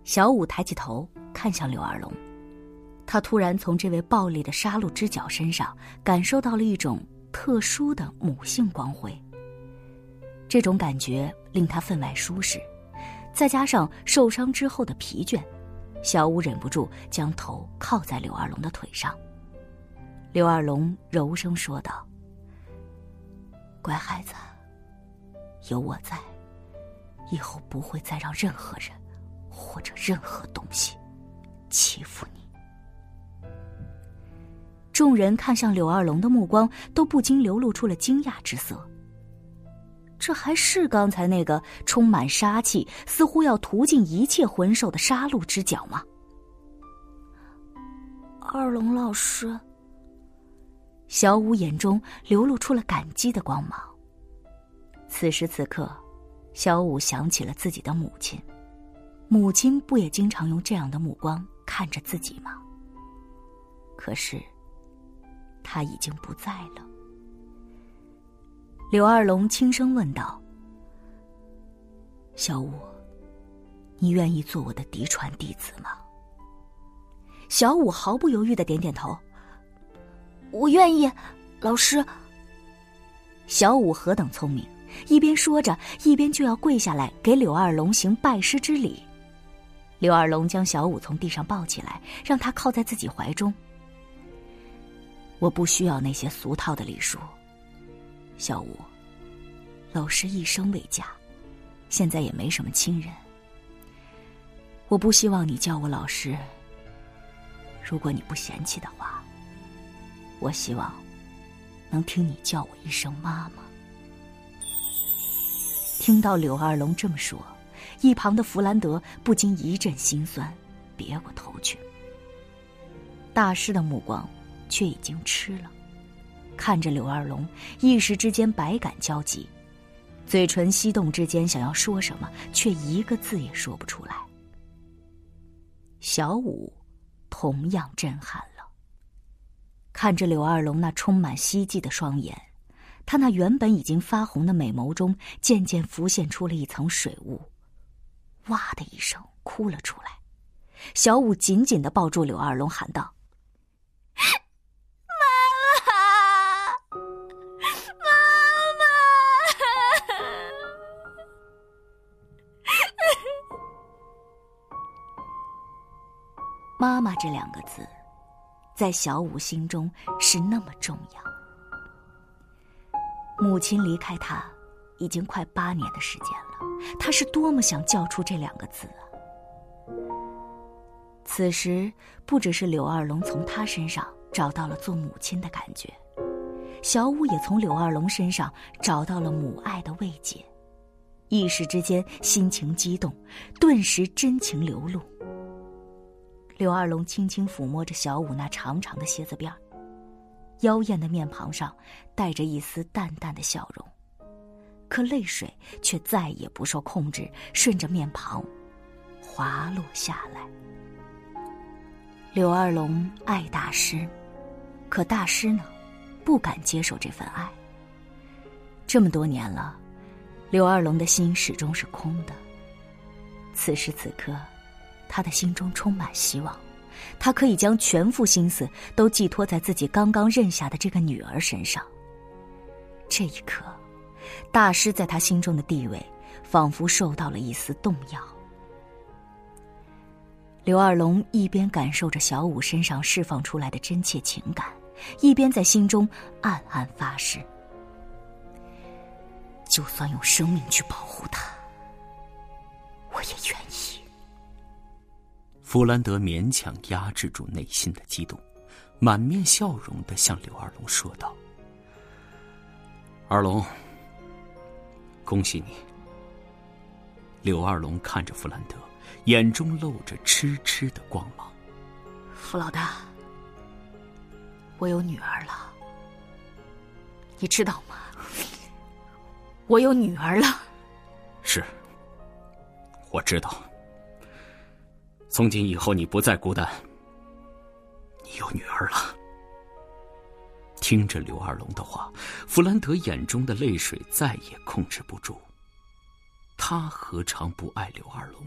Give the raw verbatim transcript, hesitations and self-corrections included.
小五抬起头看向柳二龙，他突然从这位暴力的杀戮之角身上感受到了一种特殊的母性光辉。这种感觉令他分外舒适，再加上受伤之后的疲倦，小五忍不住将头靠在柳二龙的腿上。柳二龙柔声说道：乖孩子，有我在，以后不会再让任何人或者任何东西欺负你。众人看向柳二龙的目光都不禁流露出了惊讶之色。这还是刚才那个充满杀气，似乎要屠尽一切魂兽的杀戮之角吗？ 二龙老师， 小五眼中流露出了感激的光芒。此时此刻，小五想起了自己的母亲，母亲不也经常用这样的目光看着自己吗？可是她已经不在了。柳二龙轻声问道：小五，你愿意做我的嫡传弟子吗？小五毫不犹豫地点点头： 我愿意，老师。 小五何等聪明，一边说着，一边就要跪下来给柳二龙行拜师之礼。柳二龙将小五从地上抱起来，让他靠在自己怀中。我不需要那些俗套的礼数，小五，老师一生未嫁，现在也没什么亲人，我不希望你叫我老师。如果你不嫌弃的话，我希望能听你叫我一声妈妈。听到柳二龙这么说，一旁的弗兰德不禁一阵心酸，别过头去。大师的目光却已经痴了，看着柳二龙，一时之间百感交集，嘴唇翕动之间想要说什么，却一个字也说不出来。小五同样震撼了，看着柳二龙那充满希冀的双眼，他那原本已经发红的美眸中渐渐浮现出了一层水雾，哇的一声哭了出来。小五紧紧地抱住柳二龙，喊道：妈妈这两个字在小五心中是那么重要。母亲离开他已经快八年的时间了，他是多么想叫出这两个字啊！此时不只是柳二龙从他身上找到了做母亲的感觉，小五也从柳二龙身上找到了母爱的慰藉，一时之间心情激动，顿时真情流露。柳二龙轻轻抚摸着小五那长长的蝎子辫儿，妖艳的面庞上带着一丝淡淡的笑容，可泪水却再也不受控制，顺着面庞滑落下来。柳二龙爱大师，可大师呢，不敢接受这份爱。这么多年了，柳二龙的心始终是空的。此时此刻，他的心中充满希望，他可以将全副心思都寄托在自己刚刚认下的这个女儿身上。这一刻，大师在他心中的地位仿佛受到了一丝动摇。刘二龙一边感受着小五身上释放出来的真切情感，一边在心中暗暗发誓，就算用生命去保护他，我也愿意。 弗兰德勉强压制住内心的激动，满面笑容地向刘二龙说道：二龙，恭喜你。刘二龙看着弗兰德，眼中露着痴痴的光芒。 弗老大，我有女儿了，你知道吗？我有女儿了。 是，我知道。从今以后你不再孤单，你有女儿了。听着刘二龙的话，弗兰德眼中的泪水再也控制不住。他何尝不爱刘二龙？